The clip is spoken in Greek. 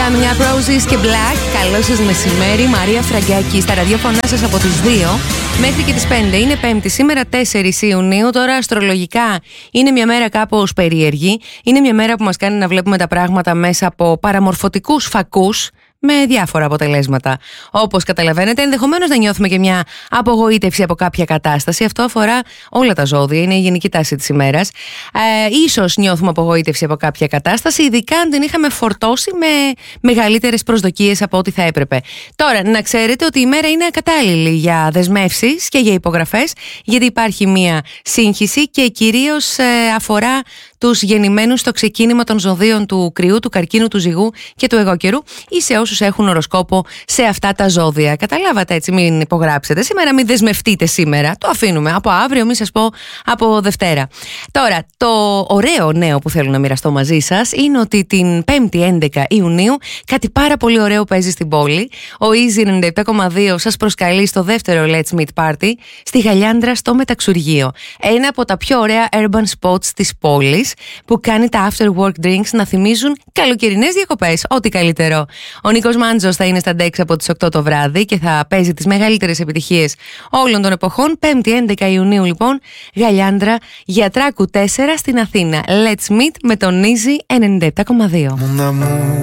Καμιά Roses και Black. Καλό σας μεσημέρι, Μαρία Φραγκάκη στα ραδιόφωνά σας από τις 2 μέχρι και τις 5. Είναι Πέμπτη, σήμερα 4 Ιουνίου. Τώρα αστρολογικά είναι μια μέρα κάπως περίεργη. Είναι μια μέρα που μας κάνει να βλέπουμε τα πράγματα μέσα από παραμορφωτικούς φακούς, με διάφορα αποτελέσματα. Όπως καταλαβαίνετε, ενδεχομένως να νιώθουμε και μια απογοήτευση από κάποια κατάσταση. Αυτό αφορά όλα τα ζώδια, είναι η γενική τάση της ημέρας. Ίσως νιώθουμε απογοήτευση από κάποια κατάσταση, ειδικά αν την είχαμε φορτώσει με μεγαλύτερες προσδοκίες από ό,τι θα έπρεπε. Τώρα, να ξέρετε ότι η μέρα είναι ακατάλληλη για δεσμεύσεις και για υπογραφές, γιατί υπάρχει μια σύγχυση και κυρίως αφορά τους γεννημένους στο ξεκίνημα των ζωδίων του Κρυού, του Καρκίνου, του Ζυγού και του Αιγόκερου, ή σε όσους έχουν οροσκόπο σε αυτά τα ζώδια. Καταλάβατε, έτσι, μην υπογράψετε σήμερα, μην δεσμευτείτε σήμερα. Το αφήνουμε από αύριο, μην σας πω από Δευτέρα. Τώρα, το ωραίο νέο που θέλω να μοιραστώ μαζί σας είναι ότι την 5η 11 Ιουνίου κάτι πάρα πολύ ωραίο παίζει στην πόλη. Ο Easy 97,2 σας προσκαλεί στο δεύτερο Let's Meet Party στη Γαλιάνδρα στο Μεταξουργείο. Ένα από τα πιο ωραία urban spots της πόλης, που κάνει τα after work drinks να θυμίζουν καλοκαιρινές διακοπές. Ό,τι καλύτερο. Ο Νίκος Μάντζος θα είναι στα ντεξ από τις 8 το βράδυ και θα παίζει τις μεγαλύτερες επιτυχίες όλων των εποχών. 5η 11 Ιουνίου λοιπόν, Γαλιάνδρα, Γιατράκου 4 στην Αθήνα. Let's meet με τον Easy 97,2.